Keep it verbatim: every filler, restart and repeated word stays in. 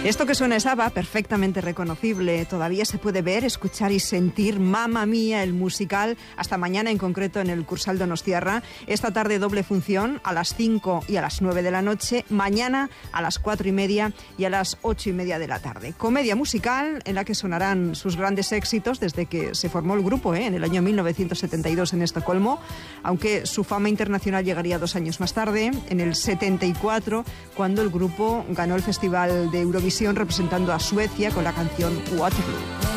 Esto que suena es ABBA, perfectamente reconocible. Todavía se puede ver, escuchar y sentir Mamma Mía, el musical, hasta mañana en concreto en el Cursal Donostiarra. Esta tarde doble función a las cinco y a las nueve de la noche. Mañana a las cuatro y media y a las ocho y media de la tarde. Comedia musical en la que sonarán sus grandes éxitos desde que se formó el grupo, ¿eh? en el año mil novecientos setenta y dos en Estocolmo, aunque su fama internacional llegaría dos años más tarde, en el setenta y cuatro, cuando el grupo ganó el Festival de Eurovisión representando a Suecia con la canción Waterloo.